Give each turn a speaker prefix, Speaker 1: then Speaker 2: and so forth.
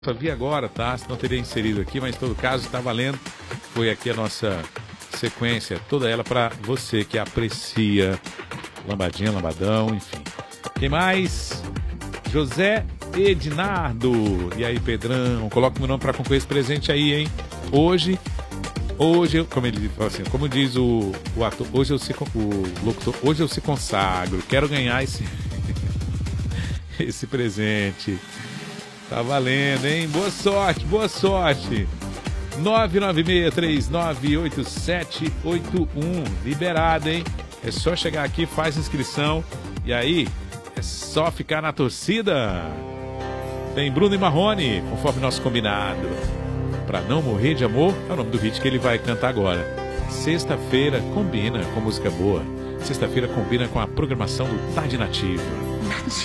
Speaker 1: Só vi agora, tá? Se não teria inserido aqui, mas em todo caso está valendo. Foi aqui a nossa sequência, toda ela para você que aprecia Lambadinha, Lambadão, enfim. Quem mais? José Ednardo. E aí, Pedrão? Coloca meu nome para concorrer esse presente aí, hein? Hoje, como ele fala assim, como diz o ator, hoje eu se consagro. Quero ganhar esse presente. Tá valendo, hein? Boa sorte, boa sorte. 996398781. Liberado, hein? É só chegar aqui, faz inscrição. E aí, é só ficar na torcida. Tem Bruno e Marrone, conforme nosso combinado. Pra não morrer de amor, é o nome do hit que ele vai cantar agora. Sexta-feira combina com música boa. Sexta-feira combina com a programação do Tarde Nativa.